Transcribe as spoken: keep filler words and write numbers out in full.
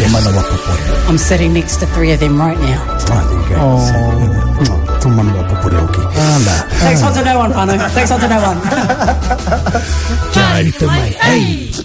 Te mana wapapore. I'm sitting next to three of them right now. Ah, there you go. Oh. Tu mana wapapore, okay. Ala. Thanks on to no one, Pano. Thanks on to no one. Jai te mai. Hey.